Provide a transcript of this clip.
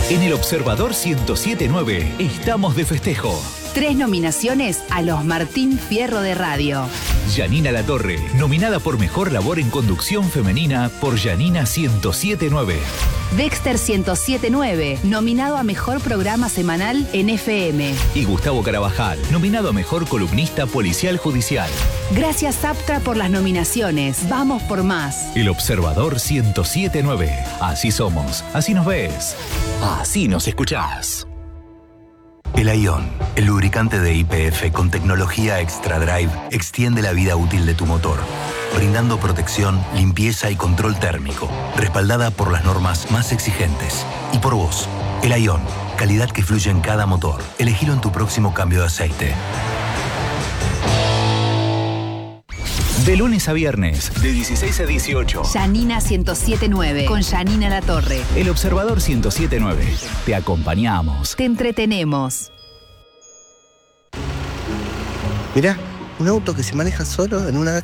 En El Observador 107.9 estamos de festejo. 3 nominaciones a los Martín Fierro de Radio. Yanina Latorre, nominada por Mejor Labor en Conducción Femenina por Yanina 107.9. Dexter 107.9, nominado a Mejor Programa Semanal en FM. Y Gustavo Carabajal, nominado a Mejor Columnista Policial Judicial. Gracias, Aptra, por las nominaciones. Vamos por más. El Observador 107.9. Así somos, así nos ves, así nos escuchás. El Ion, el lubricante de YPF con tecnología Extra Drive, extiende la vida útil de tu motor, brindando protección, limpieza y control térmico, respaldada por las normas más exigentes. Y por vos, el Ion, calidad que fluye en cada motor. Elegilo en tu próximo cambio de aceite. De lunes a viernes, de 16 a 18. Yanina 107.9, con Yanina Latorre. El Observador 107.9. Te acompañamos. Te entretenemos. Mirá, un auto que se maneja solo en una